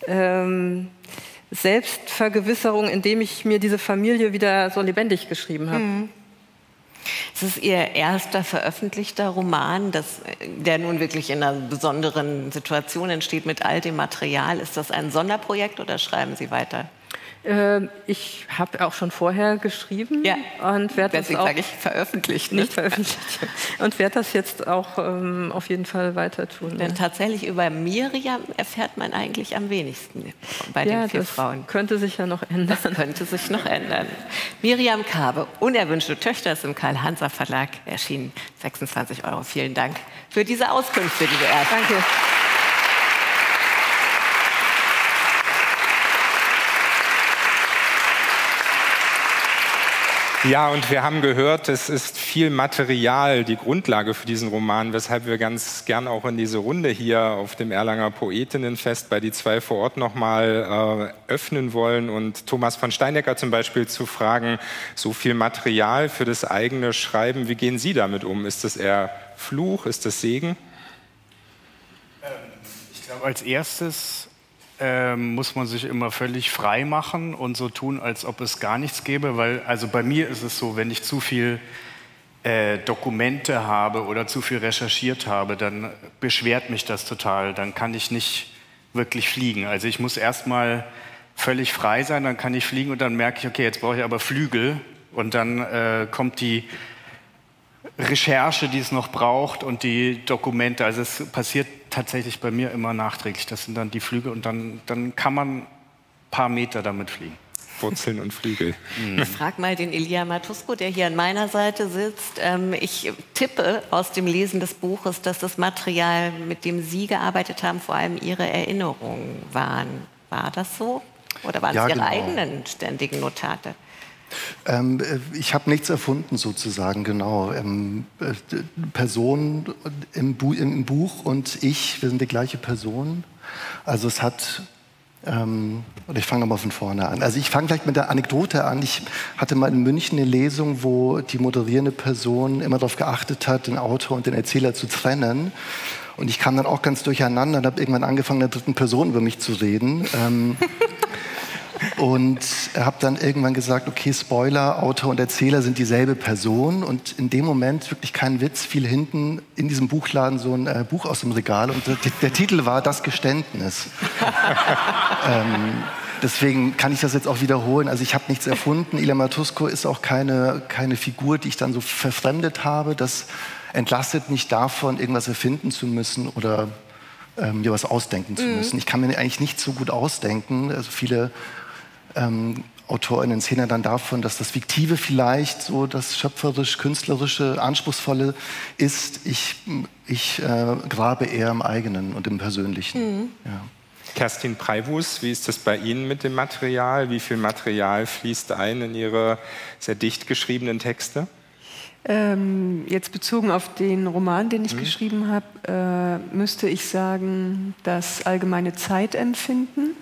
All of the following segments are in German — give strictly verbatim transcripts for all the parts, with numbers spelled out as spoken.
ähm, Selbstvergewisserung, indem ich mir diese Familie wieder so lebendig geschrieben habe. Mhm. Es ist Ihr erster veröffentlichter Roman, das, der nun wirklich in einer besonderen Situation entsteht mit all dem Material. Ist das ein Sonderprojekt oder schreiben Sie weiter? Äh, ich habe auch schon vorher geschrieben, ja. und werde das auch sage ich veröffentlicht, nicht veröffentlicht und werde das jetzt auch ähm, auf jeden Fall weiter tun. Denn tatsächlich über Miriam erfährt man eigentlich am wenigsten bei ja, den vier das Frauen. Könnte sich ja noch ändern. Das könnte sich noch ändern. Miriam Kaabe, Unerwünschte Töchter, ist im Karl-Hanser Verlag erschienen. sechsundzwanzig Euro. Vielen Dank für diese Auskünfte, liebe Ärzte. Danke. Ja, und wir haben gehört, es ist viel Material, die Grundlage für diesen Roman, weshalb wir ganz gern auch in diese Runde hier auf dem Erlanger Poetinnenfest bei die zwei vor Ort nochmal äh, öffnen wollen und Thomas von Steinecker zum Beispiel zu fragen, so viel Material für das eigene Schreiben, wie gehen Sie damit um? Ist das eher Fluch, ist das Segen? Ähm, ich glaube, als erstes Ähm, muss man sich immer völlig frei machen und so tun, als ob es gar nichts gäbe, weil also bei mir ist es so, wenn ich zu viel äh, Dokumente habe oder zu viel recherchiert habe, dann beschwert mich das total, dann kann ich nicht wirklich fliegen. Also ich muss erstmal völlig frei sein, dann kann ich fliegen und dann merke ich, okay, jetzt brauche ich aber Flügel und dann äh, kommt die Recherche, die es noch braucht und die Dokumente. Also es passiert tatsächlich bei mir immer nachträglich. Das sind dann die Flüge und dann, dann kann man ein paar Meter damit fliegen. Wurzeln und Flügel. Ich frage mal den Elia Matusko, der hier an meiner Seite sitzt. Ich tippe aus dem Lesen des Buches, dass das Material, mit dem Sie gearbeitet haben, vor allem Ihre Erinnerungen waren. War das so? Oder waren ja, es Ihre genau. eigenen ständigen Notate? Ähm, ich habe nichts erfunden sozusagen, genau. Ähm, äh, Person im, Bu im Buch und ich, wir sind die gleiche Person. Also es hat, ähm, oder ich fange nochmal von vorne an. Also ich fange gleich mit der Anekdote an. Ich hatte mal in München eine Lesung, wo die moderierende Person immer darauf geachtet hat, den Autor und den Erzähler zu trennen. Und ich kam dann auch ganz durcheinander und habe irgendwann angefangen, in der dritten Person über mich zu reden. Ähm, Und habe dann irgendwann gesagt, okay, Spoiler, Autor und Erzähler sind dieselbe Person. Und in dem Moment, wirklich kein Witz, fiel hinten in diesem Buchladen so ein äh, Buch aus dem Regal. Und der, der Titel war Das Geständnis. ähm, deswegen kann ich das jetzt auch wiederholen. Also ich habe nichts erfunden. Elia Matusko ist auch keine, keine Figur, die ich dann so verfremdet habe. Das entlastet mich davon, irgendwas erfinden zu müssen oder ähm, mir was ausdenken zu müssen. Mhm. Ich kann mir eigentlich nicht so gut ausdenken. Also viele Ähm, AutorInnen erzählen dann davon, dass das Fiktive vielleicht so das schöpferisch-künstlerische, Anspruchsvolle ist. Ich, ich äh, grabe eher im Eigenen und im Persönlichen. Mhm. Ja. Kerstin Preivus, wie ist das bei Ihnen mit dem Material? Wie viel Material fließt ein in Ihre sehr dicht geschriebenen Texte? Ähm, jetzt bezogen auf den Roman, den ich mhm. geschrieben habe, äh, müsste ich sagen, das allgemeine Zeitempfinden.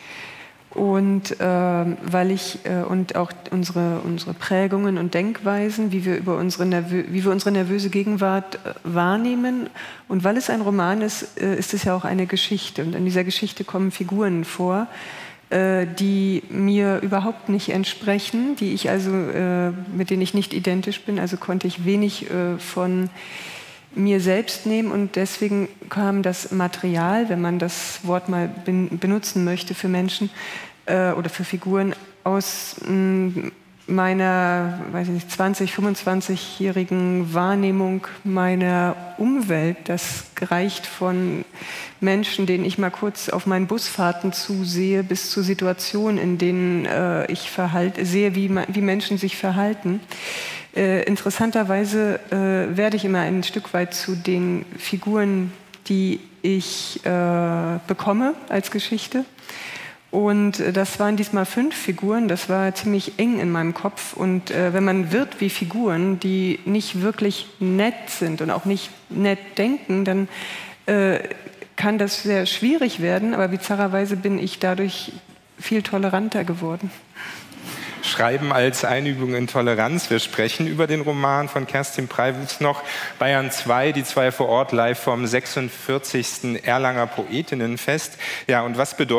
Und äh, weil ich äh, und auch unsere, unsere Prägungen und Denkweisen, wie wir über unsere nervö wie wir unsere nervöse Gegenwart äh, wahrnehmen. Und weil es ein Roman ist, äh, ist es ja auch eine Geschichte. Und in dieser Geschichte kommen Figuren vor, äh, die mir überhaupt nicht entsprechen, die ich also äh, mit denen ich nicht identisch bin. Also konnte ich wenig äh, von mir selbst nehmen und deswegen kam das Material, wenn man das Wort mal ben benutzen möchte für Menschen äh, oder für Figuren, aus mh, meiner, weiß ich nicht, zwanzig-, fünfundzwanzigjährigen Wahrnehmung meiner Umwelt. Das reicht von Menschen, denen ich mal kurz auf meinen Busfahrten zusehe, bis zu Situationen, in denen äh, ich verhalte, sehe, wie, wie Menschen sich verhalten. Äh, interessanterweise äh, werde ich immer ein Stück weit zu den Figuren, die ich äh, bekomme als Geschichte. Und äh, das waren diesmal fünf Figuren, das war ziemlich eng in meinem Kopf. Und äh, wenn man wird wie Figuren, die nicht wirklich nett sind und auch nicht nett denken, dann äh, kann das sehr schwierig werden. Aber bizarrerweise bin ich dadurch viel toleranter geworden. Schreiben als Einübung in Toleranz. Wir sprechen über den Roman von Kerstin Preivus noch. Bayern zwei, die zwei vor Ort, live vom sechsundvierzigsten Erlanger Poetinnenfest. Ja, und was bedeutet